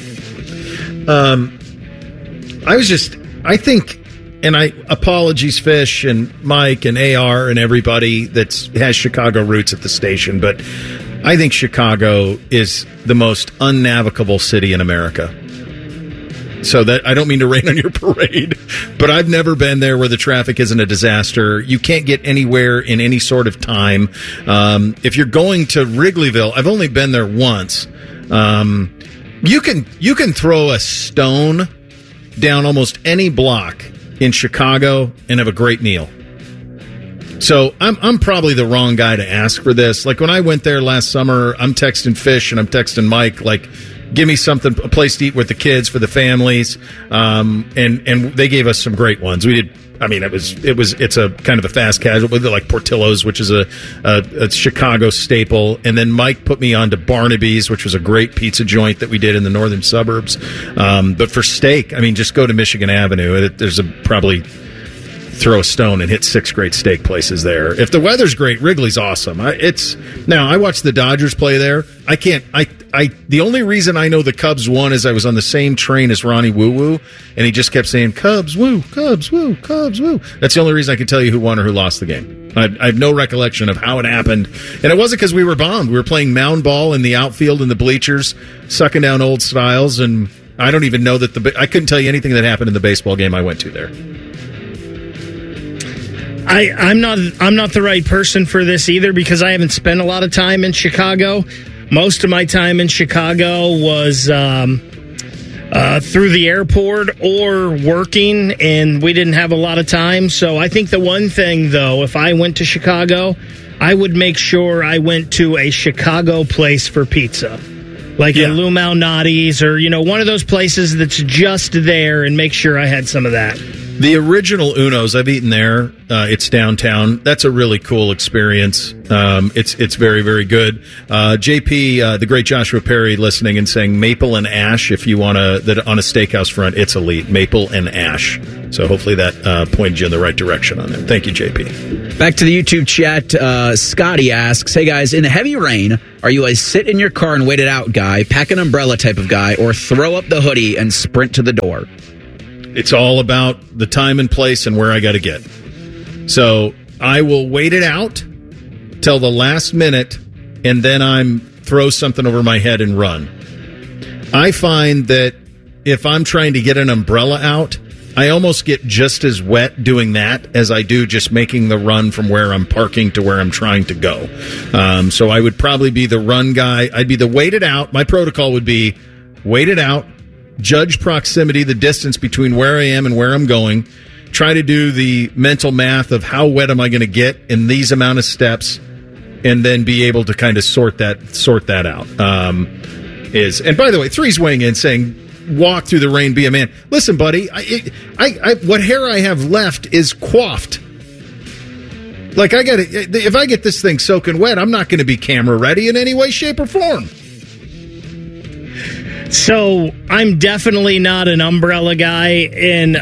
S3: Apologies, Fish and Mike and AR and everybody that has Chicago roots at the station, but I think Chicago is the most unnavigable city in America. So that I don't mean to rain on your parade, but I've never been there where the traffic isn't a disaster. You can't get anywhere in any sort of time. If you're going to Wrigleyville, I've only been there once. You can throw a stone down almost any block in Chicago and have a great meal. So I'm probably the wrong guy to ask for this. Like when I went there last summer, I'm texting Fish and I'm texting Mike like, give me something, a place to eat with the kids for the families. And they gave us some great ones. We did. I mean, it's a kind of a fast casual, but like Portillo's, which is a Chicago staple. And then Mike put me on to Barnaby's, which was a great pizza joint that we did in the northern suburbs. But for steak, I mean, just go to Michigan Avenue. There's probably throw a stone and hit 6 great steak places there. If the weather's great, Wrigley's awesome. Now I watched the Dodgers play there. The only reason I know the Cubs won is I was on the same train as Ronnie Woo Woo, and he just kept saying Cubs woo, Cubs woo, Cubs woo. That's the only reason I can tell you who won or who lost the game. I have no recollection of how it happened, and it wasn't because we were bombed. We were playing mound ball in the outfield in the bleachers, sucking down old styles, and I don't even know that I couldn't tell you anything that happened in the baseball game I went to there.
S16: I'm not the right person for this either because I haven't spent a lot of time in Chicago. Most of my time in Chicago was through the airport or working, and we didn't have a lot of time. So I think the one thing, though, if I went to Chicago, I would make sure I went to a Chicago place for pizza. like a Lou Malnati's or, one of those places that's just there, and make sure I had some of that.
S3: The original Uno's, I've eaten there. It's downtown. That's a really cool experience. It's very, very good. JP, the great Joshua Perry, listening and saying Maple and Ash. If you want that on a steakhouse front, it's elite. Maple and Ash. So hopefully that pointed you in the right direction on that. Thank you, JP.
S15: Back to the YouTube chat. Scotty asks, "Hey guys, in the heavy rain, are you a sit in your car and wait it out guy, pack an umbrella type of guy, or throw up the hoodie and sprint to the door?"
S3: It's all about the time and place and where I got to get. So I will wait it out till the last minute, and then throw something over my head and run. I find that if I'm trying to get an umbrella out, I almost get just as wet doing that as I do just making the run from where I'm parking to where I'm trying to go. So I would probably be the run guy. I'd be the wait it out. My protocol would be wait it out, judge proximity, the distance between where I am and where I'm going, try to do the mental math of how wet am I going to get in these amount of steps, and then be able to kind of sort that out. And by the way, Three's weighing in saying, walk through the rain, be a man. Listen, buddy, I what hair I have left is coiffed. Like if I get this thing soaking wet, I'm not going to be camera ready in any way, shape, or form.
S16: So I'm definitely not an umbrella guy, and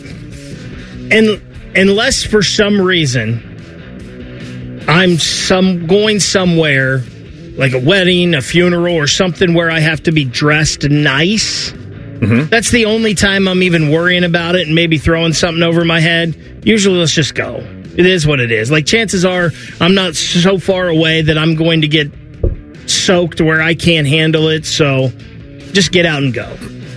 S16: unless for some reason I'm going somewhere like a wedding, a funeral, or something where I have to be dressed nice. Mm-hmm. That's the only time I'm even worrying about it and maybe throwing something over my head. Usually, let's just go. It is what it is. Like, chances are I'm not so far away that I'm going to get soaked where I can't handle it, so just get out and go.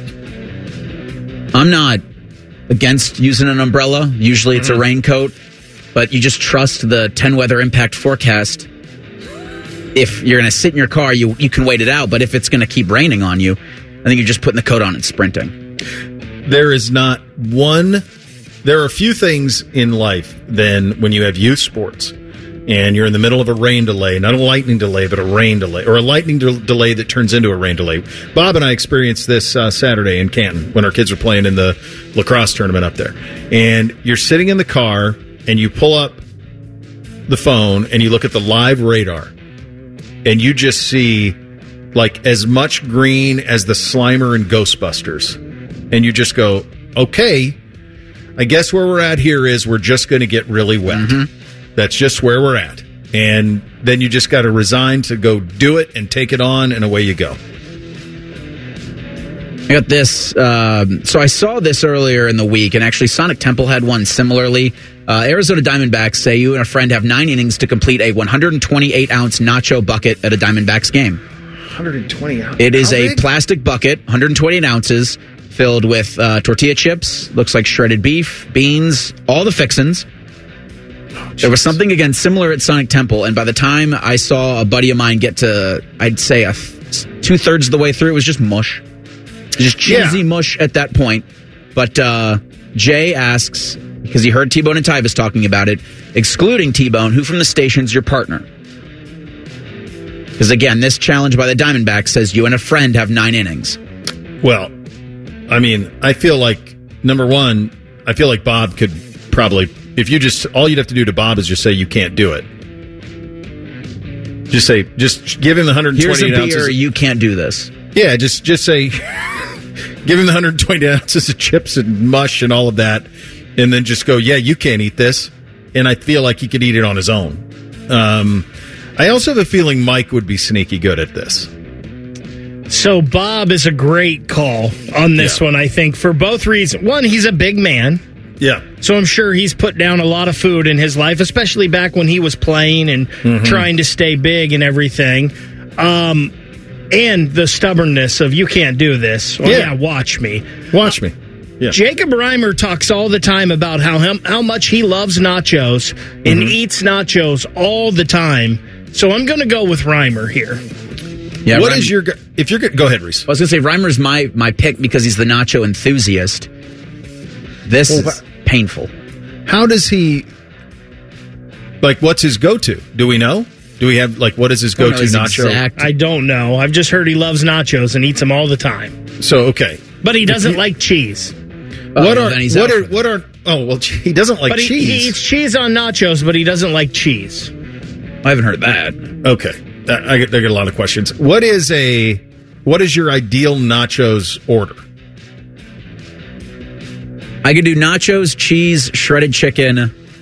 S15: I'm not against using an umbrella. Usually it's a raincoat, but you just trust the 10 weather impact forecast. If you're going to sit in your car, you can wait it out, but if it's going to keep raining on you, I think you're just putting the coat on and sprinting.
S3: There are a few things in life then when you have youth sports and you're in the middle of a rain delay, not a lightning delay, but a rain delay, or a lightning delay that turns into a rain delay. Bob and I experienced this Saturday in Canton when our kids were playing in the lacrosse tournament up there. And you're sitting in the car and you pull up the phone and you look at the live radar and you just see like as much green as the Slimer in Ghostbusters. And you just go, okay, I guess where we're at here is we're just going to get really wet. Mm-hmm. That's just where we're at. And then you just got to resign to go do it and take it on, and away you go.
S15: I got this. So I saw this earlier in the week, and actually Sonic Temple had one similarly. Arizona Diamondbacks say you and a friend have 9 innings to complete a 128-ounce nacho bucket at a Diamondbacks game.
S3: 120 ounces?
S15: It is a plastic bucket, 128 ounces, filled with tortilla chips, looks like shredded beef, beans, all the fixins. There was something, again, similar at Sonic Temple, and by the time I saw a buddy of mine get to, I'd say, 2/3 of the way through, it was just mush. Just cheesy mush at that point. But Jay asks, because he heard T-Bone and Tyvis talking about it, excluding T-Bone, who from the station's your partner? Because, again, this challenge by the Diamondbacks says you and a friend have 9 innings.
S3: Well, I mean, I feel like, number one, I feel like Bob could probably, if you just, all you'd have to do to Bob is just say you can't do it. Just give him the 120
S15: Here's a beer,
S3: ounces.
S15: You can't do this.
S3: Yeah, just say, give him the 120 ounces of chips and mush and all of that, and then just go, yeah, you can't eat this. And I feel like he could eat it on his own. I also have a feeling Mike would be sneaky good at this.
S16: So Bob is a great call on this one, I think, for both reasons. One, he's a big man.
S3: Yeah.
S16: So I'm sure he's put down a lot of food in his life, especially back when he was playing and trying to stay big and everything. And the stubbornness of, you can't do this. Well, yeah, watch me.
S3: Watch me. Yeah.
S16: Jacob Reimer talks all the time about how much he loves nachos and eats nachos all the time. So I'm going to go with Reimer here.
S15: Yeah,
S3: what is your, if you're good, go ahead, Reese.
S15: I was going to say Reimer's my pick because he's the nacho enthusiast. This is painful.
S3: How does he, like, what's his go-to? Do we know? Do we have, like, what is his go-to nacho?
S16: I don't know. I've just heard he loves nachos and eats them all the time.
S3: So, okay.
S16: But he doesn't like cheese.
S3: He doesn't like cheese.
S16: He eats cheese on nachos, but he doesn't like cheese.
S15: I haven't heard that.
S3: Okay. I get a lot of questions. What is your ideal nachos order?
S15: I could do nachos, cheese, shredded chicken.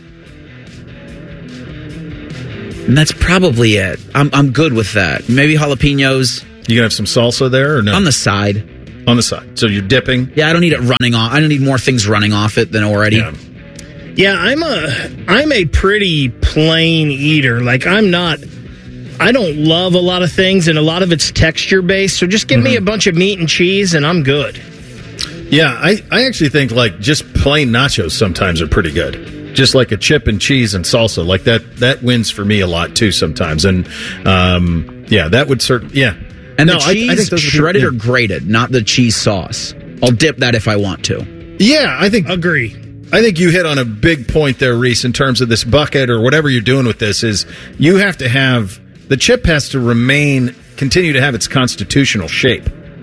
S15: And that's probably it. I'm good with that. Maybe jalapenos.
S3: You gonna have some salsa there or no?
S15: On the side.
S3: On the side. So you're dipping?
S15: Yeah, I don't need it running off. I don't need more things running off it than already.
S16: Yeah, I'm a pretty plain eater. Like, I don't love a lot of things, and a lot of it's texture based. So just give me a bunch of meat and cheese, and I'm good.
S3: Yeah, I actually think, like, just plain nachos sometimes are pretty good. Just like a chip and cheese and salsa, like that wins for me a lot too sometimes. And that would certainly
S15: And the cheese, I think those shredded or grated, not the cheese sauce. I'll dip that if I want to.
S3: Yeah, I think
S16: agree.
S3: I think you hit on a big point there, Reese, in terms of this bucket or whatever you're doing with this. Is you have to have the chip has to continue to have its constitutional shape.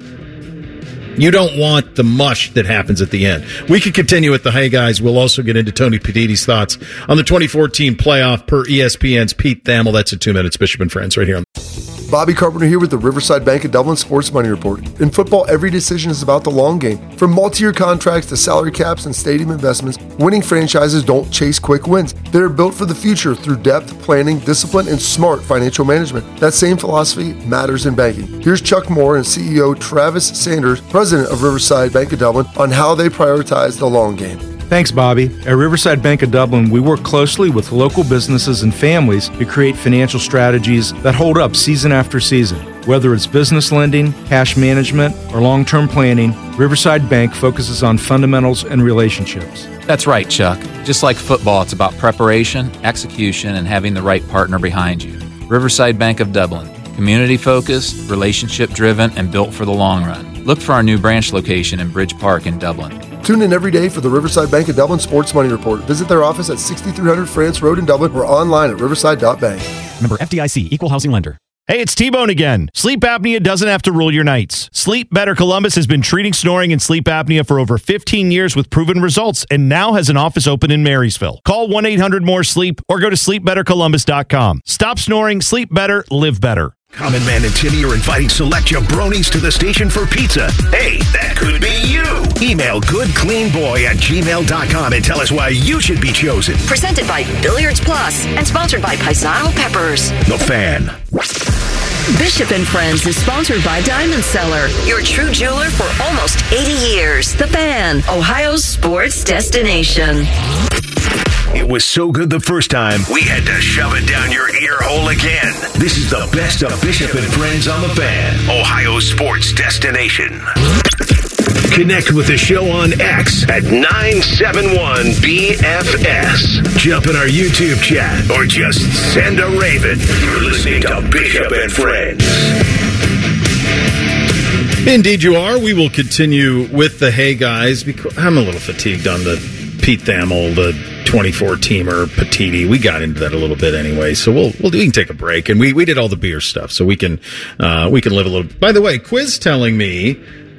S3: You don't want the mush that happens at the end. We could continue with the Hey Guys. We'll also get into Tony Peditti's thoughts on the 2014 playoff per ESPN's Pete Thamel. That's in 2 minutes. Bishop and Friends right here on
S7: Bobby Carpenter here with the Riverside Bank of Dublin Sports Money Report. In football, every decision is about the long game. From multi-year contracts to salary caps and stadium investments, winning franchises don't chase quick wins. They're built for the future through depth, planning, discipline, and smart financial management. That same philosophy matters in banking. Here's Chuck Moore and CEO Travis Sanders, president of Riverside Bank of Dublin, on how they prioritize the long game.
S19: Thanks, Bobby. At Riverside Bank of Dublin, we work closely with local businesses and families to create financial strategies that hold up season after season. Whether it's business lending, cash management, or long-term planning, Riverside Bank focuses on fundamentals and relationships.
S20: That's right, Chuck. Just like football, it's about preparation, execution, and having the right partner behind you. Riverside Bank of Dublin. Community-focused, relationship-driven, and built for the long run. Look for our new branch location in Bridge Park in Dublin.
S7: Tune in every day for the Riverside Bank of Dublin Sports Money Report. Visit their office at 6300 France Road in Dublin or online at riverside.bank.
S4: Member FDIC, Equal Housing Lender.
S5: Hey, it's T-Bone again. Sleep apnea doesn't have to rule your nights. Sleep Better Columbus has been treating snoring and sleep apnea for over 15 years with proven results and now has an office open in Marysville. Call 1-800-MORE-SLEEP or go to sleepbettercolumbus.com. Stop snoring, sleep better, live better.
S13: Common Man and Timmy are inviting select jabronis to the station for pizza. Hey, that could be you. Email goodcleanboy@gmail.com and tell us why you should be chosen.
S14: Presented by Billiards Plus and sponsored by Paisano Peppers.
S13: The Fan.
S14: Bishop and Friends is sponsored by Diamond Cellar, your true jeweler for almost 80 years. The Fan, Ohio's sports destination.
S13: It was so good the first time, we had to shove it down your ear hole again. This is the best of Bishop and Friends on the Fan, Ohio's sports destination. Connect with the show on X at 971BFS. Jump in our YouTube chat or just send a raven. You're listening to Bishop and Friends.
S3: Indeed you are. We will continue with the Hey Guys because I'm a little fatigued on the Pete Thamel, the 24-teamer, Petitti. We got into that a little bit anyway, so we can take a break. And we did all the beer stuff, so we can live a little. By the way, Quiz telling me,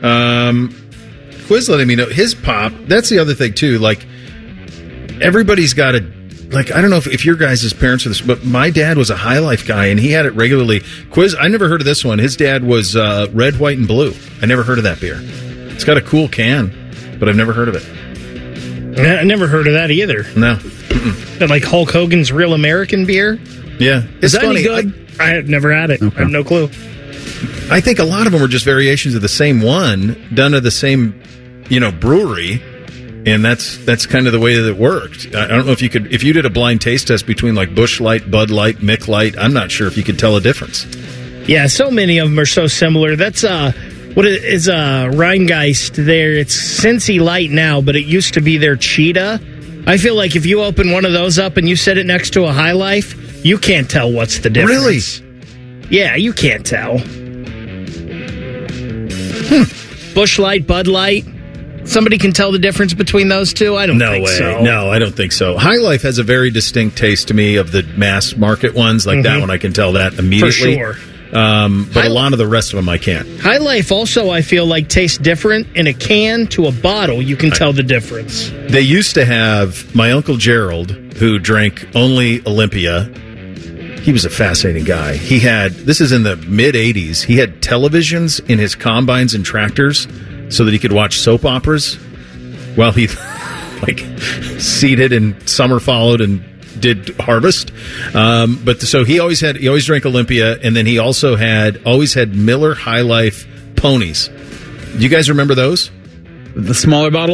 S3: Quiz letting me know his pop. That's the other thing too. Like everybody's got a. Like, I don't know if your guys' parents are this, but my dad was a High Life guy, and he had it regularly. Quiz, I never heard of this one. His dad was red, white, and blue. I never heard of that beer. It's got a cool can, but I've never heard of it.
S16: I never heard of that either.
S3: No.
S16: That like Hulk Hogan's Real American beer?
S3: Yeah.
S16: Is that funny. Any good? I have never had it. Okay. I have no clue.
S3: I think a lot of them are just variations of the same one, done at the same, brewery. And that's kind of the way that it worked. I don't know if you did a blind taste test between like Busch Light, Bud Light, Mick Light, I'm not sure if you could tell a difference.
S16: Yeah, so many of them are so similar. That's what is Rheingeist there? It's Cincy Light now, but it used to be their Cheetah. I feel like if you open one of those up and you set it next to a High Life, you can't tell what's the difference. Really? Yeah, you can't tell. Busch Light, Bud Light. somebody can tell the difference between those two? I don't think so.
S3: No, I don't think so. High Life has a very distinct taste to me of the mass market ones. Like that one, I can tell that immediately.
S16: For sure.
S3: But a lot of the rest of them I can't.
S16: High Life also, I feel like, tastes different. In a can to a bottle, you can tell the difference.
S3: They used to have my Uncle Gerald, who drank only Olympia. He was a fascinating guy. He had, this is in the mid-'80s, he had televisions in his combines and tractors so that he could watch soap operas while he seeded and summer followed and did harvest. But so he always drank Olympia, and then he also always had Miller High Life ponies. Do you guys remember those?
S15: The smaller bottle?